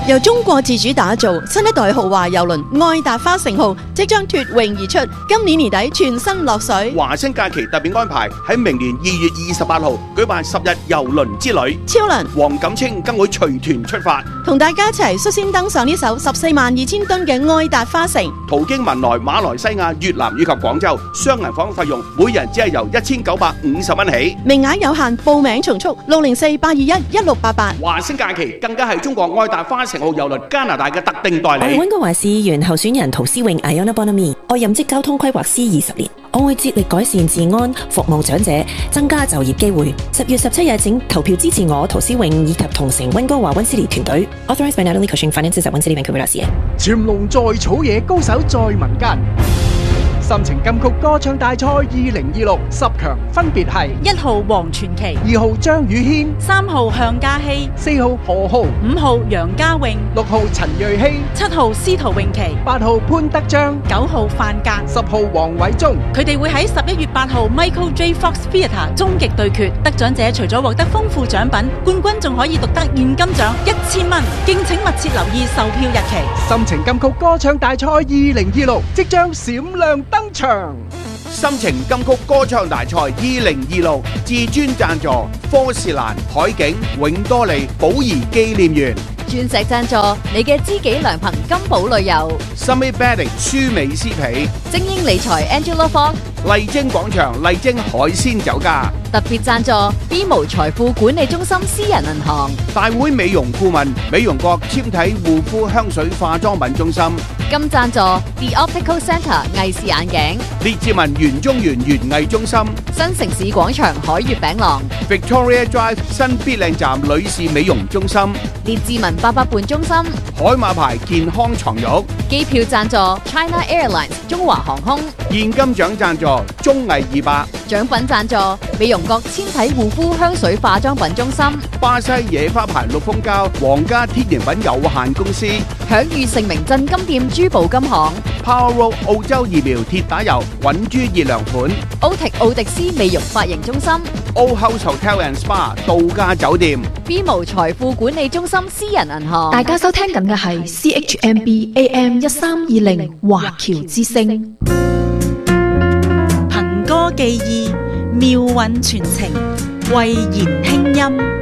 由中國自主打造新一代豪華郵輪愛達花城號即將脫穎而出，今年年底全新落水。 華星假期特別安排喺明年2月28號舉辦10日郵輪之旅， 超輪黃錦清更會隨團出發， 同大家一齊率先登上呢艘142000噸嘅愛達花城， 途經文萊、馬來西亞、越南以及廣州，雙人房費用每人只係由1950蚊起， 名額有限，報名從速604-821-1688。 華星假期更加係中國愛達花城號郵輪加拿大嘅特定代理。 我係溫哥華市議員候選人陶思穎 Iona Bonamy， 我任職交通規劃師20年，我會致力改善治安、服務長者、增加就業機會。10月17日請投票支持我陶思穎以及同城溫哥華溫斯利團隊。Authorised by Natalie Cushing Finances at 溫斯利 Vancouver.ca。 潛龍在草野，高手在民間。心情金曲歌唱大賽2026 10強分別係 1號黃傳奇、 2號張宇軒、 3號向嘉熙、 4號何浩、 5號楊家穎、 6號陳瑞希、 7號司徒詠琪、 8號潘德章、 9號范格、 10號黃偉忠。 佢哋會喺11月8號 Michael J. Fox Theatre 終極對決，得獎者除咗獲得豐富獎品，冠軍仲可以獨得現金獎1000蚊。敬請密切留意售票日期。 心情金曲歌唱大賽2026即將閃亮登場。 心情金曲歌唱大賽2026至尊贊助科士蘭、海景、永多利、寶儀紀念園。 鑽石贊助你嘅知己良朋金寶旅遊。 Summit Bedding 舒美斯皮。 精英理財 Angela Fong。 麗晶廣場麗晶海鮮酒家。 特別贊助 B 無財富管理中心私人銀行。 大會美容顧問美容國纖體護膚香水化妝品中心。 金贊助 The Optical Centre 藝視眼鏡。 列治文園中園園藝中心。 新城市廣場海悅餅廊。 Victoria Drive 新必靚站女士美容中心。 列治文88伴中心。 海馬牌健康床褥。 機票贊助 China Airlines 中華航空。 現金獎贊助綜藝200。 獎品贊助美容國纖體護膚香水化妝品中心。 巴西野花牌綠蜂膠皇家天然品有限公司。 享譽盛名鎮金店珠寶金行。 Power Road 澳洲疫苗鐵打油穩珠熱涼款。 奧迪斯美容髮型中心。 Old House Hotel and Spa 度假酒店。 B 無財富管理中心私人銀行。 大家收聽緊嘅係 CHMB AM 1320華僑之聲。 憑歌寄意，妙韻傳情，慧言輕音。